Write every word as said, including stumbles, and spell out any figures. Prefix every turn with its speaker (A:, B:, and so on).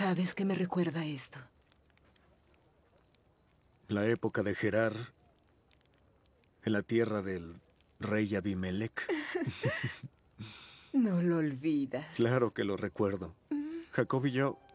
A: ¿Sabes qué me recuerda esto?
B: La época de Gerar, en la tierra del rey Abimelech.
A: No lo olvidas.
B: Claro que lo recuerdo. Jacob y yo